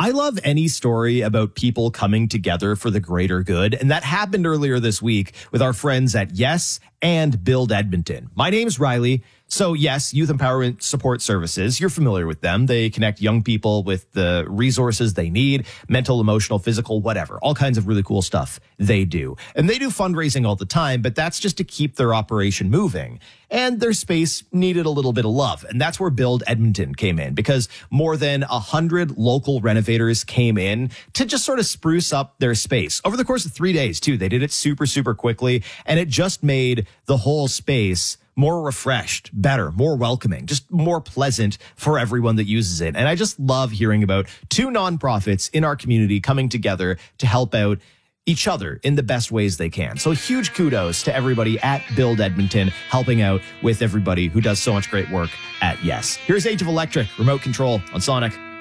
I love any story about people coming together for the greater good. And that happened earlier this week with our friends at Yes and Build Edmonton. My name's Riley. So yes, Youth Empowerment Support Services, you're familiar with them. They connect young people with the resources they need, mental, emotional, physical, whatever, all kinds of really cool stuff they do. And they do fundraising all the time, but that's just to keep their operation moving. And their space needed a little bit of love. And that's where Build Edmonton came in, because more than 100 local renovators came in to just sort of spruce up their space over the course of 3 days too. They did it super, super quickly, and it just made the whole space more refreshed, better, more welcoming, just more pleasant for everyone that uses it. And I just love hearing about two nonprofits in our community coming together to help out each other in the best ways they can. So huge kudos to everybody at Build Edmonton helping out with everybody who does so much great work at Yes. Here's Age of Electric, Remote Control on Sonic.